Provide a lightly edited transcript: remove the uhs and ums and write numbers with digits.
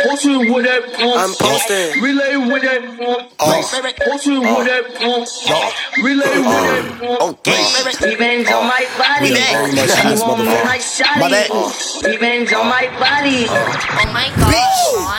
Posting with that. I'm posting. Relay with that. Posting with that. Relay with that. Okay. Revenge on my body. You want me like Shotty. Revenge on my body. Oh my god.